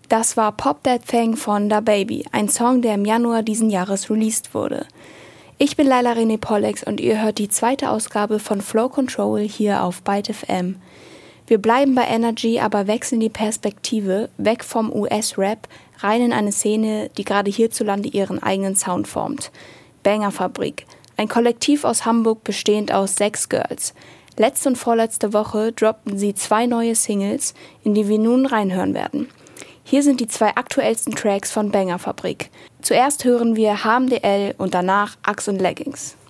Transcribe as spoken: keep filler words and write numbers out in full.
Das war Pop That Thing von DaBaby, ein Song, der im Januar diesen Jahres released wurde. Ich bin Laila René Pollex und ihr hört die zweite Ausgabe von Flow Control hier auf Byte F M. Wir bleiben bei Energy, aber wechseln die Perspektive weg vom U S-Rap rein in eine Szene, die gerade hierzulande ihren eigenen Sound formt. Banger Fabrik, ein Kollektiv aus Hamburg bestehend aus sechs Girls. Letzte und vorletzte Woche droppten sie zwei neue Singles, in die wir nun reinhören werden. Hier sind die zwei aktuellsten Tracks von Banger Fabrik. Zuerst hören wir H M D L und danach Axe und Leggings.